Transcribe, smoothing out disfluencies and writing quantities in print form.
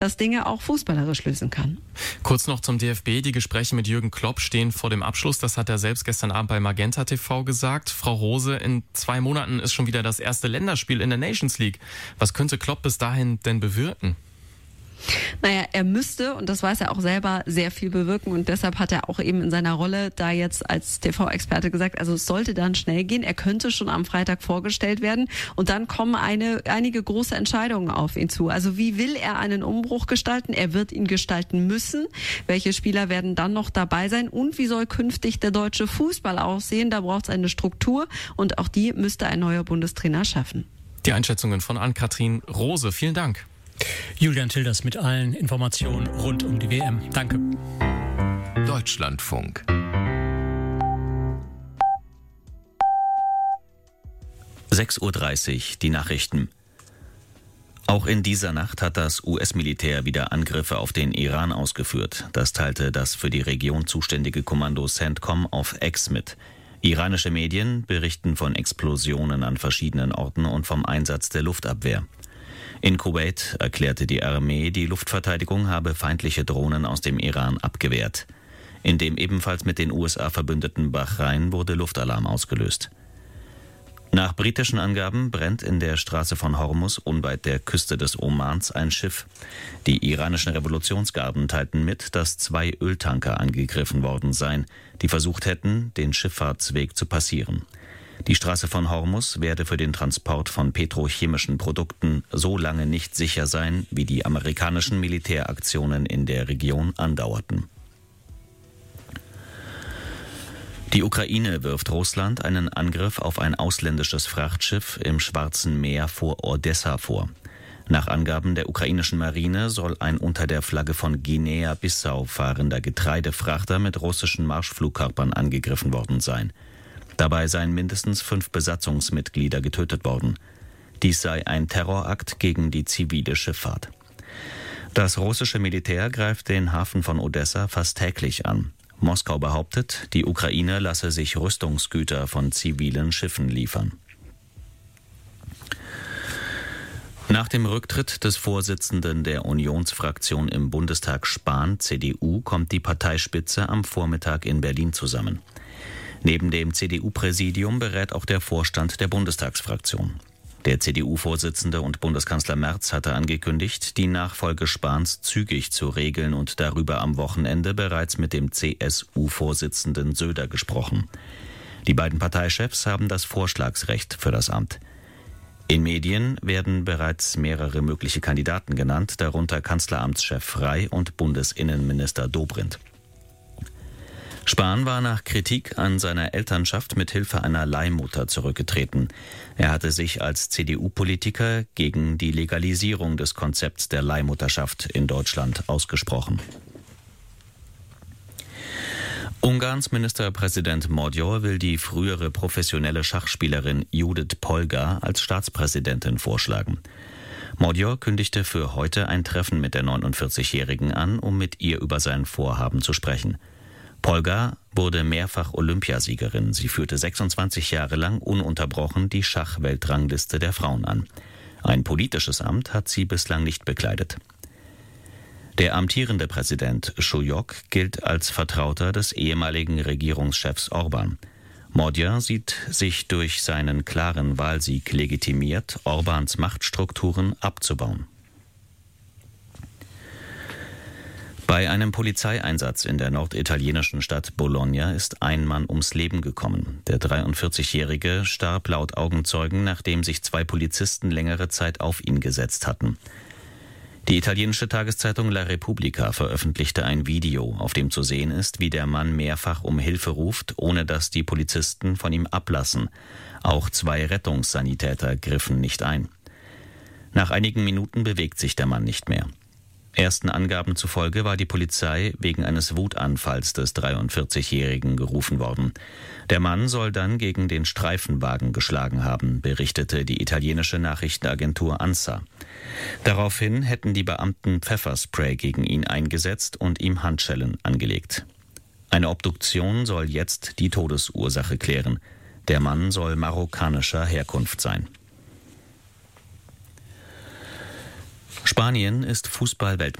das Dinge auch fußballerisch lösen kann. Kurz noch zum DFB. Die Gespräche mit Jürgen Klopp stehen vor dem Abschluss. Das hat er selbst gestern Abend bei Magenta TV gesagt. Frau Rose, in 2 Monaten ist schon wieder das erste Länderspiel in der Nations League. Was könnte Klopp bis dahin denn bewirken? Naja, er müsste, und das weiß er auch selber, sehr viel bewirken und deshalb hat er auch eben in seiner Rolle da jetzt als TV-Experte gesagt, also es sollte dann schnell gehen. Er könnte schon am Freitag vorgestellt werden und dann kommen einige große Entscheidungen auf ihn zu. Also wie will er einen Umbruch gestalten? Er wird ihn gestalten müssen. Welche Spieler werden dann noch dabei sein? Und wie soll künftig der deutsche Fußball aussehen? Da braucht es eine Struktur und auch die müsste ein neuer Bundestrainer schaffen. Die Einschätzungen von Ann-Kathrin Rose. Vielen Dank. Julian Tilders mit allen Informationen rund um die WM. Danke. Deutschlandfunk. (6:30 Uhr) die Nachrichten. Auch in dieser Nacht hat das US-Militär wieder Angriffe auf den Iran ausgeführt. Das teilte das für die Region zuständige Kommando CENTCOM auf X mit. Iranische Medien berichten von Explosionen an verschiedenen Orten und vom Einsatz der Luftabwehr. In Kuwait erklärte die Armee, die Luftverteidigung habe feindliche Drohnen aus dem Iran abgewehrt. In dem ebenfalls mit den USA verbündeten Bahrain wurde Luftalarm ausgelöst. Nach britischen Angaben brennt in der Straße von Hormuz unweit der Küste des Omans ein Schiff. Die iranischen Revolutionsgarden teilten mit, dass 2 Öltanker angegriffen worden seien, die versucht hätten, den Schifffahrtsweg zu passieren. Die Straße von Hormuz werde für den Transport von petrochemischen Produkten so lange nicht sicher sein, wie die amerikanischen Militäraktionen in der Region andauerten. Die Ukraine wirft Russland einen Angriff auf ein ausländisches Frachtschiff im Schwarzen Meer vor Odessa vor. Nach Angaben der ukrainischen Marine soll ein unter der Flagge von Guinea-Bissau fahrender Getreidefrachter mit russischen Marschflugkörpern angegriffen worden sein. Dabei seien mindestens 5 Besatzungsmitglieder getötet worden. Dies sei ein Terrorakt gegen die zivile Schifffahrt. Das russische Militär greift den Hafen von Odessa fast täglich an. Moskau behauptet, die Ukraine lasse sich Rüstungsgüter von zivilen Schiffen liefern. Nach dem Rücktritt des Vorsitzenden der Unionsfraktion im Bundestag Spahn, CDU, kommt die Parteispitze am Vormittag in Berlin zusammen. Neben dem CDU-Präsidium berät auch der Vorstand der Bundestagsfraktion. Der CDU-Vorsitzende und Bundeskanzler Merz hatte angekündigt, die Nachfolge Spahns zügig zu regeln und darüber am Wochenende bereits mit dem CSU-Vorsitzenden Söder gesprochen. Die beiden Parteichefs haben das Vorschlagsrecht für das Amt. In Medien werden bereits mehrere mögliche Kandidaten genannt, darunter Kanzleramtschef Frey und Bundesinnenminister Dobrindt. Spahn war nach Kritik an seiner Elternschaft mit Hilfe einer Leihmutter zurückgetreten. Er hatte sich als CDU-Politiker gegen die Legalisierung des Konzepts der Leihmutterschaft in Deutschland ausgesprochen. Ungarns Ministerpräsident Magyar will die frühere professionelle Schachspielerin Judith Polgar als Staatspräsidentin vorschlagen. Magyar kündigte für heute ein Treffen mit der 49-Jährigen an, um mit ihr über sein Vorhaben zu sprechen. Polgar wurde mehrfach Olympiasiegerin. Sie führte 26 Jahre lang ununterbrochen die Schachweltrangliste der Frauen an. Ein politisches Amt hat sie bislang nicht bekleidet. Der amtierende Präsident Schujok gilt als Vertrauter des ehemaligen Regierungschefs Orbán. Magyar sieht sich durch seinen klaren Wahlsieg legitimiert, Orbáns Machtstrukturen abzubauen. Bei einem Polizeieinsatz in der norditalienischen Stadt Bologna ist ein Mann ums Leben gekommen. Der 43-Jährige starb laut Augenzeugen, nachdem sich 2 Polizisten längere Zeit auf ihn gesetzt hatten. Die italienische Tageszeitung La Repubblica veröffentlichte ein Video, auf dem zu sehen ist, wie der Mann mehrfach um Hilfe ruft, ohne dass die Polizisten von ihm ablassen. Auch 2 Rettungssanitäter griffen nicht ein. Nach einigen Minuten bewegt sich der Mann nicht mehr. Ersten Angaben zufolge war die Polizei wegen eines Wutanfalls des 43-Jährigen gerufen worden. Der Mann soll dann gegen den Streifenwagen geschlagen haben, berichtete die italienische Nachrichtenagentur ANSA. Daraufhin hätten die Beamten Pfefferspray gegen ihn eingesetzt und ihm Handschellen angelegt. Eine Obduktion soll jetzt die Todesursache klären. Der Mann soll marokkanischer Herkunft sein. Spanien ist Fußball-Weltmeister.